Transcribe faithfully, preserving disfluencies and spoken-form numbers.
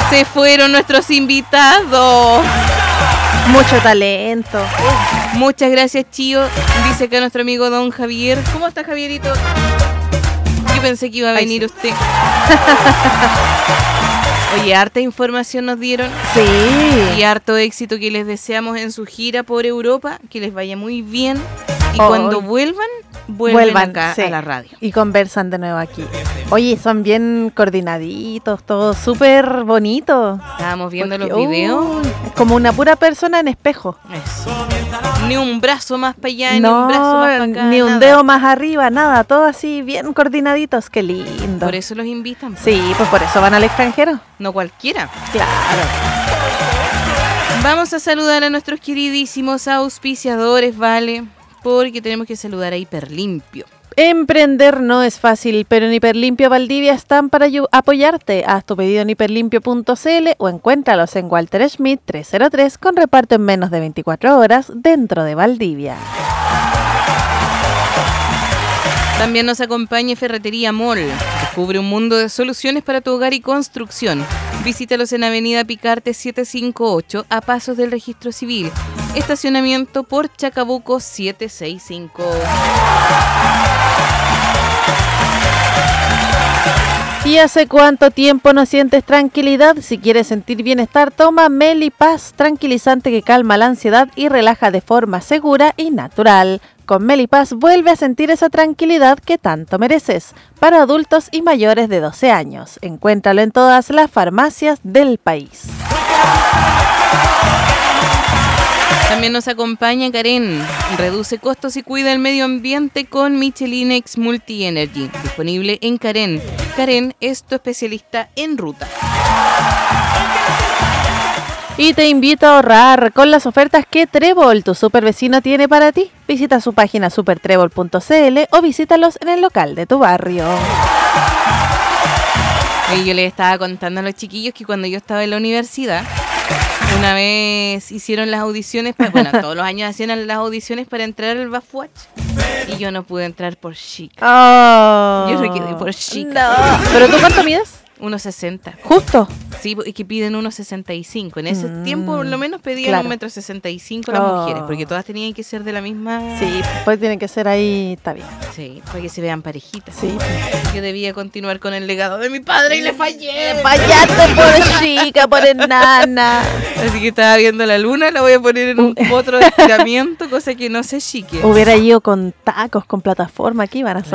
Se fueron nuestros invitados. Mucho talento. Muchas gracias, Chío. Dice acá nuestro amigo Don Javier. ¿Cómo está, Javierito? Yo pensé que iba a venir Ay, sí. usted. Oye, harta información nos dieron. Sí. Y harto éxito que les deseamos en su gira por Europa. Que les vaya muy bien. Y oh, cuando vuelvan, vuelven, vuelvan acá sí. a la radio. Y conversan de nuevo aquí. Oye, son bien coordinaditos, todo súper bonito. Estábamos viendo Porque, los videos. Uh, es como una pura persona en espejo. Eso. Ni un brazo más para allá, no, ni un brazo más para acá. Ni un nada. dedo más arriba, nada. Todo así bien coordinaditos. Qué lindo. Por eso los invitan. Sí, pues por eso van al extranjero. No cualquiera. Claro. Vamos a saludar a nuestros queridísimos auspiciadores, ¿vale? Porque tenemos que saludar a Hiperlimpio. Emprender no es fácil, pero en Hiperlimpio Valdivia están para apoyarte. Haz tu pedido en hiperlimpio punto c l o encuéntralos en Walter Schmidt trescientos tres con reparto en menos de veinticuatro horas dentro de Valdivia. También nos acompaña Ferretería Mall. Descubre un mundo de soluciones para tu hogar y construcción. Visítalos en Avenida Picarte setecientos cincuenta y ocho, a pasos del Registro Civil. Estacionamiento por Chacabuco setecientos sesenta y cinco. ¿Y hace cuánto tiempo no sientes tranquilidad? Si quieres sentir bienestar, toma Melipaz, tranquilizante que calma la ansiedad y relaja de forma segura y natural. Con Melipaz vuelve a sentir esa tranquilidad que tanto mereces. Para adultos y mayores de doce años. Encuéntralo en todas las farmacias del país. También nos acompaña Karen. Reduce costos y cuida el medio ambiente con Michelinex Multi Energy. Disponible en Karen. Karen es tu especialista en ruta. Y te invito a ahorrar con las ofertas que Trébol, tu super vecino, tiene para ti. Visita su página super trébol punto c l o visítalos en el local de tu barrio. Y yo les estaba contando a los chiquillos que cuando yo estaba en la universidad, una vez hicieron las audiciones, para, bueno, todos los años hacían las audiciones para entrar al Bafwatch. Y yo no pude entrar por chica. Oh, yo no quedé por chica. No. ¿Pero tú cuánto mides? uno sesenta. ¿Justo? Sí, es que piden uno sesenta y cinco. En ese mm, tiempo por lo menos pedían claro. un metro sesenta y cinco las oh. mujeres, porque todas tenían que ser de la misma... Sí, pues tienen que ser ahí, está bien. Sí, para que se vean parejitas. Sí. Yo debía continuar con el legado de mi padre y le fallé. Le fallaste por chica, por enana. Así que estaba viendo la luna, la voy a poner en un potro de estiramiento, cosa que no se chique. Hubiera ido con tacos, con plataforma, aquí van a